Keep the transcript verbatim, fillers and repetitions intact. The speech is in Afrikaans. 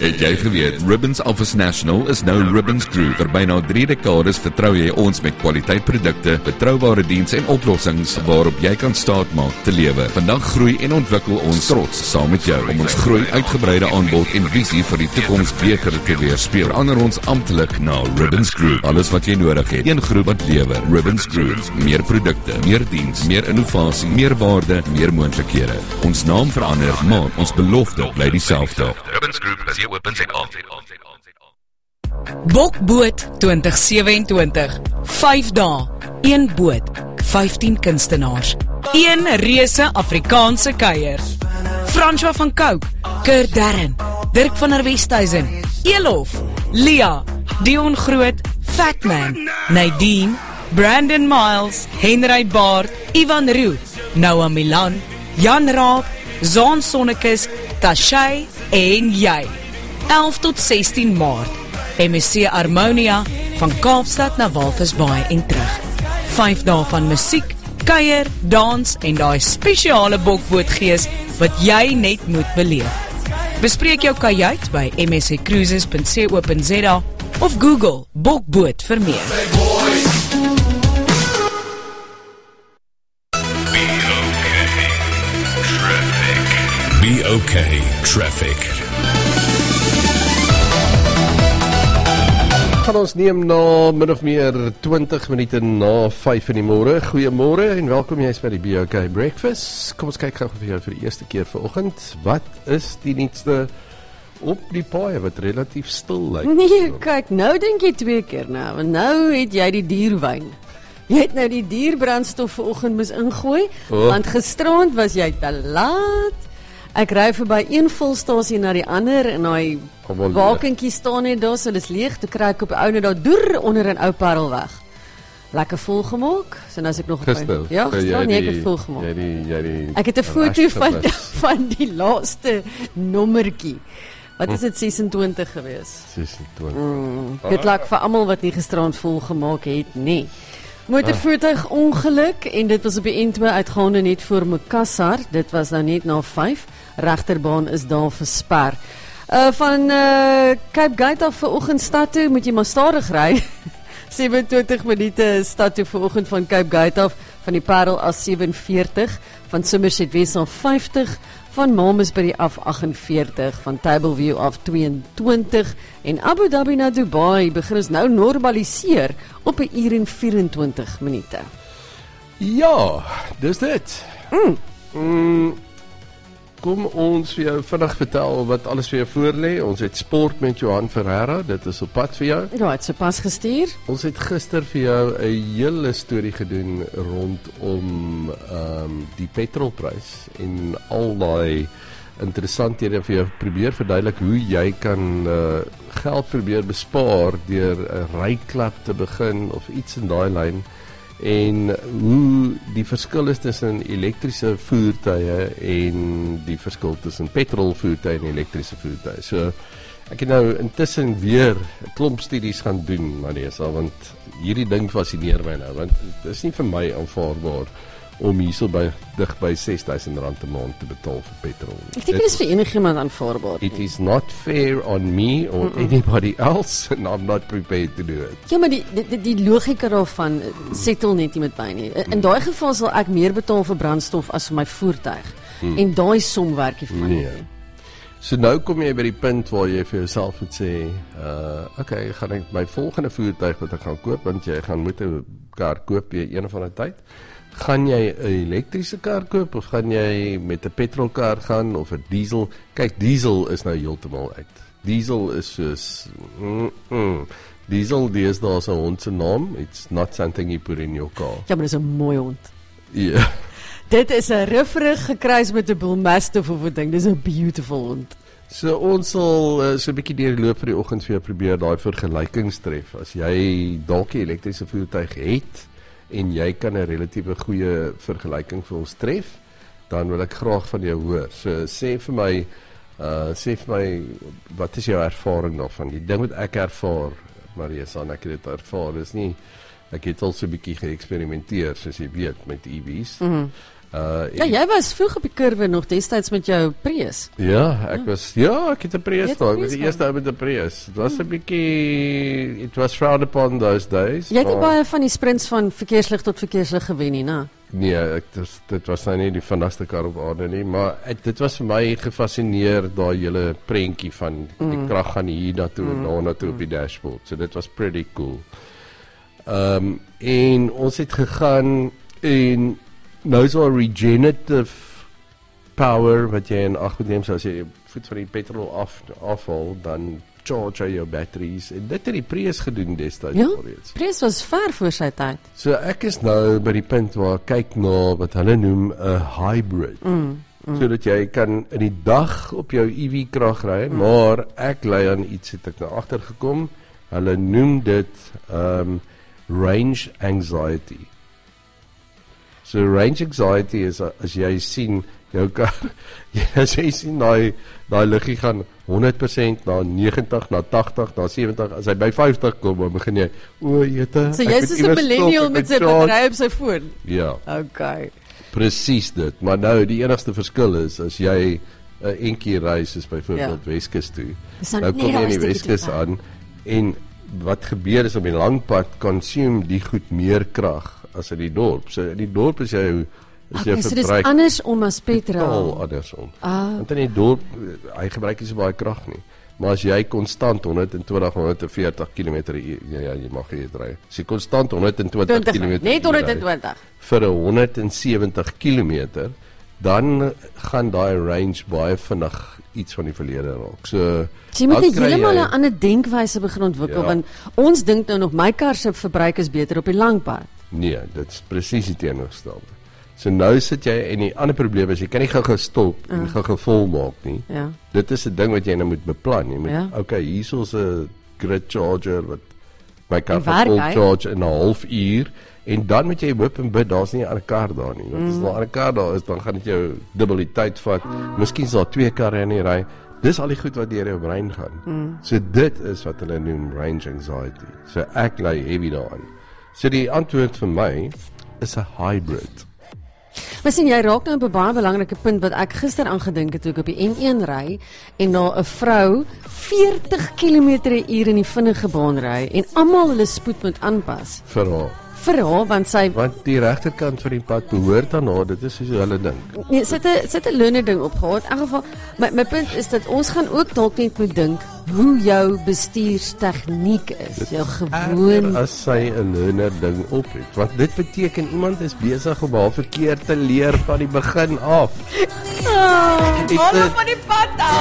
Het jy geweet, Ribbons Office National is nou Ribbons Group. Vir byna drie dekades vertrou jy ons met kwaliteitprodukte, betroubare diens en oplossings waarop jy kan staatmaak te lewe. Vandag groei en ontwikkel ons trots saam met jou om ons groei, uitgebreide aanbod en visie vir die toekoms beter te weerspieël. Verander ons amptelik na Ribbons Group. Alles wat jy nodig het. Een groep wat lewer. Ribbons Group. Meer produkte, meer diens, meer innovasie, meer waarde, meer moontlikhede. Ons naam verander, maar ons belofte bly dieselfde. Ribbons Group is hier open en aan. Bokboot twintig sewentwintig. vyf dae, een boot, vyftien kunstenaars, een reuse Afrikaanse kuier. François van Cooke, Kurt Darren, Dirk van der Westhuizen, Elof, Lia, Dion Groot, Fatman, Nadine, Brandon Miles, Henry Baard, Ivan Roux, Noah Milan, Jan Raab, Zaan Sonnekes, Tashay en jy. elf tot sestien Maart, M S C Harmonia, van Kaapstad na Walvisbaai en terug. vyf dae van musiek, kuier, dans en daai spesiale bokbootgees wat jy net moet beleef. Bespreek jou kajuit by m s c cruises punt co punt z a of Google bokboot vir meer. Be okay, traffic. Gaan ons neem na min of meer twintig minute na vyf in die môre. Goeiemôre en welkom jy's by die B O K Breakfast. Kom ons kyk gou vir jou vir die eerste keer vanoggend. Wat is die nuutste op die paai wat relatief stil lyk? Nee, kyk, nou dink jy twee keer nou. Want nou het jy die dierwyn. Jy het nou die dierbrandstof vanoggend moes ingooi, oh. Want gisterand was jy te laat. Ek ry verby een volstasie na die ander en daai wakenkie staan net daar, so dis leeg. Toe kry ek op die ou net daar doer onder 'n ou parel weg. Lekker vol gemaak. So nou as ek nog gister. Ja, gister nee, ek het vol gemaak. Jy die jy die Ek het 'n foto van van die laaste nommertjie. Wat is dit sesentwintig gewees? sesentwintig. Mm, good luck vir almal wat nie gisterand vol gemaak het nie. Motorvoertuig ongeluk en dit was op die N twee uitgaande net voor Makassar. Dit was nou net na vyf. Regterbaan is daar versper. Uh, van uh, Cape Gate af vanoggend stad toe, moet jy maar stadig ry. sewenentwintig minute stad toe vanoggend van Cape Gate af, van die Parel af sewenveertig, van Somerset West af vyftig, van Malmesbury af agt en veertig, van Tableview af twee en twintig en Abu Dhabi na Dubai begin ons nou normaliseer op 'n uur en vyf en twintig minute. Ja, dis dit. Mm. Mm, kom ons vir jou vinnig vertel wat alles vir jou voorlê. Ons het sport met Johan Ferreira, dit is op pad vir jou. Ja, het sopas gestuur. Ons het gister vir jou 'n hele storie gedoen rondom um, die petrolprys en al daai interessanthede vir jou probeer verduidelik hoe jy kan uh, geld probeer bespaar deur 'n ryklap te begin of iets in daai lyn. En hoe die verskil is tussen elektriese voertuie en die verskil tussen petrolvoertuie en elektriese voertuie. So ek het nou intussen weer 'n klomp studies gaan doen, Marisa, want hierdie ding fascineer my nou, want dit is nie vir my aanvaarbaar om hierso by dig by ses duisend rand 'n maand te betaal vir petrol. Ek dink dit is vir enigiemand aanvaarbaar. It is not fair on me or mm -mm. anybody else and I'm not prepared to do it. Ja, maar die die, die logika daarvan settle net nie met my nie. In daai geval sal ek meer betaal vir brandstof as vir my voertuig. Hmm. En daai som werk nie vir my nie. So nou kom jy by die punt waar jy vir jouself moet sê, uh, okay, gaan ek my volgende voertuig wat ek gaan koop, want jy gaan moet 'n kar koop jy een of ander tyd. Gaan jy 'n elektriese kar koop of gaan jy met 'n petrolkar gaan of 'n diesel? Kyk, diesel is nou heeltemal uit. Diesel is soos mm, mm. Diesel, dis daar so 'n hond se naam. It's not something you put in your car. Ja, maar dis 'n mooi hond. Ja. Yeah. Dit is 'n rifferig gekruis met 'n bull mastiff of 'n ding. Dis 'n beautiful hond. So ons sal uh, so 'n bietjie deur die loop van die oggend vir jou probeer daai vergelykings tref. As jy dalk 'n elektriese voertuig het en jy kan 'n relatiewe goeie vergelyking vir ons tref, dan wil ek graag van jou hoor. So sê vir my, uh, sê vir my, wat is jou ervaring daarvan? Die ding wat ek ervaar, Marisa, en ek het dit ervaar, is nie, ek het al so 'n bietjie geëksperimenteer, soos jy weet, met E V's. Mm-hmm. Uh, Ja, jy was vroeg op die kurwe nog destyds met jou Prius. Ja, ek was ja, ek het 'n Prius het 'n daar. Ek was Prius die eerste ou met 'n Prius. Dit was 'n bietjie it was frowned upon those days. Jy het nie maar- baie van die sprints van verkeerslig tot verkeerslig gewen nie, né? Nee, ek dis dit was nou nie die vinnigste kar op aarde nie, maar ek, dit was vir my gefassineer daai hele prentjie van die mm. krag gaan hier na toe en daar na toe op die dashboard. So dit was pretty cool. Ehm um, en ons het gegaan en nou is daar regenerative power wat jy in ag moet neem, so as jy voet van die petrol af afhaal, dan charge jy jou batteries en dit het die Prius gedoen destyds Ja, alreeds. Prius was ver voor sy tyd. So ek is nou by die punt waar ek kyk na wat hulle noem 'n hybrid. Mm, mm. Sodat jy kan in die dag op jou E V krag ry, mm. maar ek lei aan iets het ek nou agtergekom. Hulle noem dit um range anxiety. So range anxiety is as jy sien jou kar, as jy sien daai daai liggie gaan honderd persent na negentig, na tagtig, na sewentig, as hy by vyftig kom, dan begin jy, o, jete. So jy's soos 'n millennial met sy battery op sy foon. Ja, Okay. presies dit. Maar nou die enigste verskil is as jy 'n uh, eentjie reis is byvoorbeeld Ja. Weskus toe. Dis dan Nou net kom jy daai in die stukkie te Weskus ver. aan en wat gebeur is op die lang pad consume die goed meer krag as in die dorp. So in die dorp is jy is jy Okay, so dis verbruik andersom as totaal petrol. andersom. Ah. Want in die dorp eh, hy gebruik nie so baie krag nie. Maar as jy konstant honderdtwintig, honderdveertig kilometer per uur, ja, ja, jy mag hier ry. As jy konstant honderdtwintig twintig, kilometer net per uur ry, honderdtwintig. vir 'n honderdsewentig kilometer, dan gaan daai range baie vinnig iets van die verlede raak. So So jy moet dan net kry heeltemal jy- 'n ander denkwyse begin ontwikkel, Ja. want ons dink nou nog my kar se verbruik is beter op die lang pad. Nee, dit is presies die teenoorgestelde. So nou sit jy en die ander probleem is jy kan nie gou-gou stop uh. en gou-gou vol maak nie. Ja. Dit is 'n ding wat jy nou moet beplan. Jy moet Ja. okay, hierso's 'n grid charger wat my En kar werk vol hy? charge in 'n halfuur en dan moet jy hoop en bid daar's nie 'n ander kar daar nie. Want as daar 'n ander kar daar is, dan gaan dit jou dubbel die tyd vat. Mm. Miskien is daar twee karre in die ry. Dis al die goed wat deur jou brein gaan. Mm. So dit is wat hulle noem range anxiety. So ek lê heavy daaraan. So die antwoord vir my is 'n hybrid. Maar sien jy raak nou op 'n baie belangrike punt wat ek gister aangedink het toe ek op die N een ry en na 'n vrou veertig kilometer per uur in die vinnige baan ry en almal hulle spoed moet aanpas. Vir haar. Vir haar want sy Want die regterkant van die pad behoort aan haar, dit is soos hulle dink. nee, sit 'n sit 'n learner ding opgehad. In geval my my punt is dat ons gaan ook dalk net moet dink hoe jou bestuurstegniek is, jou gewoon. As sy 'n learner ding op het, want dit beteken iemand is besig om haar verkeer te leer van die begin af. Ah, Dit is- van die pad af.